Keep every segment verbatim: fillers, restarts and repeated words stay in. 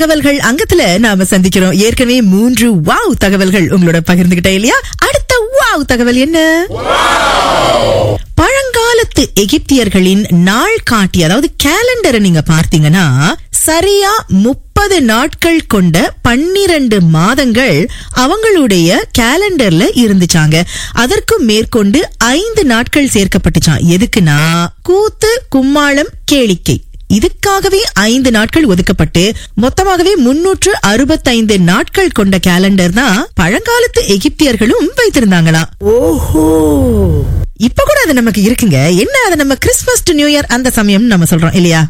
தகவல்கள் அங்கத்துல நாம சந்திக்கிறோம். ஏற்கனவே மூன்று வாவ் தகவல்கள் உங்களோட பகிர்ந்துகிட்டே இல்லையா? அடுத்த வாவ் தகவல் என்ன? பழங்காலத்து எகிப்தியர்களின் நாள் காட்டி, அதாவது கேலண்டரை நீங்க பார்த்தீங்கன்னா சரியா முப்பது நாட்கள் கொண்ட பன்னிரண்டு மாதங்கள் அவங்களுடைய கேலண்டர்ல இருந்துச்சாங்க. அதற்கும் மேற்கொண்டு ஐந்து நாட்கள் சேர்க்கப்பட்டுச்சான். எதுக்குன்னா கூத்து, கும்மாளம், கேளிக்கை, இதுக்காகவே ஐந்து நாட்கள் ஒதுக்கப்பட்டு மொத்தமாகவே முன்னூற்று அறுபத்தைந்து நாட்கள் கொண்ட கேலண்டர் தான் பழங்காலத்து எகிப்தியர்களும் வைத்திருந்தாங்களாம். ஓஹோ, இப்ப கூட அது நமக்கு இருக்குங்க. என்ன, அது நம்ம கிறிஸ்துமஸ் டு நியூ இயர் அந்த சமயம் நம்ம சொல்றோம் இல்லையா?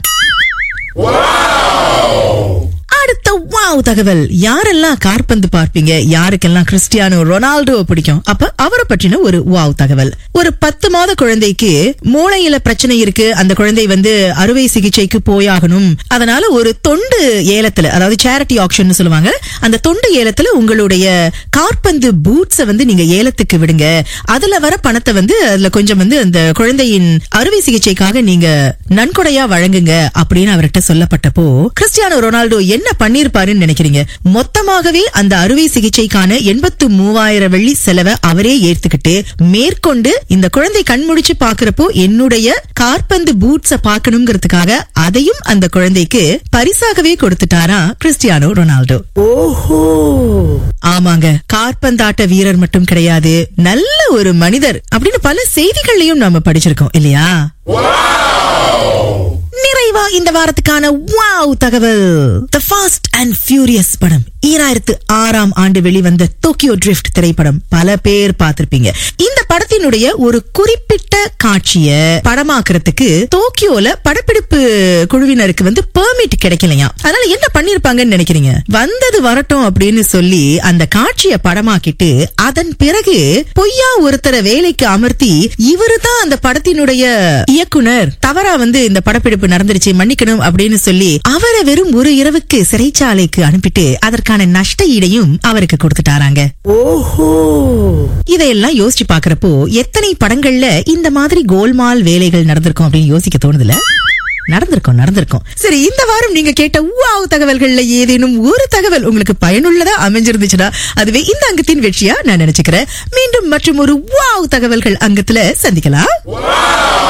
அடுத்த வாவ் தகவல், யாரெல்லாம் காற்பந்து பார்ப்பீங்க, யாருக்கெல்லாம் கிறிஸ்டியானோ ரொனால்டோ பிடிக்கும், அப்ப அவரை பற்றின ஒரு வாவ் தகவல். ஒரு பத்து மாத குழந்தைக்கு மூளையில பிரச்சனை இருக்கு, அந்த குழந்தை வந்து அறுவை சிகிச்சைக்கு போயாகணும். அதனால ஒரு தொண்டு ஏலத்துல, அதாவது சேரிட்டி ஆக்ஷன் சொல்லுவாங்க, அந்த தொண்டு ஏலத்துல உங்களுடைய காற்பந்து பூட்ஸ வந்து நீங்க ஏலத்துக்கு விடுங்க. அதுல வர பணத்தை வந்து அதுல கொஞ்சம் வந்து அந்த குழந்தையின் அறுவை சிகிச்சைக்காக நீங்க நன்கொடையா வழங்குங்க அப்படின்னு அவர்கிட்ட சொல்லப்பட்டப்போ கிறிஸ்டியானோ ரொனால்டோ என்ன பண்ணிருப்பாருன்னு நினைக்கிறீங்க? மொத்தமாகவே அந்த அறுவை சிகிச்சைக்கான எண்பத்து மூவாயிரம் வெள்ளி செலவை அவரே ஏத்துக்கிட்டு மேற்கொண்டு இந்த குழந்தை கண்முடிச்சு பாக்குறப்போ என்னுடைய காற்பந்து பூட்ஸ பாக்கணுங்கிறதுக்காக அதையும் அந்த குழந்தைக்கு பரிசாகவே கொடுத்துட்டாரா கிறிஸ்டியானோ ரொனால்டோ. ஓஹோ, ஆமாங்க, காற்பந்தாட்ட வீரர் மட்டும் கிடையாது, நல்ல ஒரு மனிதர் அப்படின்னு பல செய்திகள்லயும் நாம படிச்சிருக்கோம் இல்லையா? நிறைவா இந்த வாரத்துக்கான வாவ் தகவல், தி ஃபாஸ்ட் அண்ட் ஃபியூரியஸ் படம் ஈராயிரத்து ஆறாம் ஆண்டு வெளிவந்த டோக்கியோ ட்ரிஃப்ட் திரைப்படம் பல பேர் பார்த்திருப்பீங்க. இந்த படத்தினுடைய ஒரு குறிப்பிட்ட காட்சிய படமாக்குறதுக்கு டோக்கியோல படப்பிடிப்பு குழுவினருக்கு வந்து பெர்மிட் கிடைக்கலையா. அதனால என்ன பண்ணிருப்பாங்கன்னு நினைக்கிறீங்க? வந்தது வரட்டும் அப்படின்னு சொல்லி அந்த காட்சிய படமாக்கிட்டு அதன் பிறகு பொய்யா ஒருத்தரை வேலைக்கு அமர்த்தி இவரு தான் அந்த படத்தினுடைய இயக்குனர், தவறா வந்து இந்த படப்பிடிப்பு நடந்துருச்சு, மன்னிக்கணும் அப்படின்னு சொல்லி அவரை வெறும் ஒரு இரவுக்கு சிறைச்சாலைக்கு அனுப்பிட்டு அதற்கான நஷ்ட ஈடையும் அவருக்கு கொடுத்துட்டாராங்க. ஓஹோ, இதையெல்லாம் யோசிச்சு பாக்குறப்போ எத்தனை படங்கள்ல இந்த மாதிரி கோல்மால் வேலைகள் நடந்திருக்கும் அப்படின்னு யோசிக்க தோணுதுல? நடந்திருக்கும் நடந்திருக்கும் சரி, இந்த வாரம் நீங்க கேட்ட வாவ் தகவல்கள்ல ஏதேனும் ஒரு தகவல் உங்களுக்கு பயனுள்ளதா அமைஞ்சிருந்துச்சுன்னா அதுவே இந்த அங்கத்தின் வெற்றியா நான் நினைச்சுக்கிறேன். மீண்டும் மற்றும் ஒரு வாவ் தகவல்கள் அங்கத்துல சந்திக்கலாம்.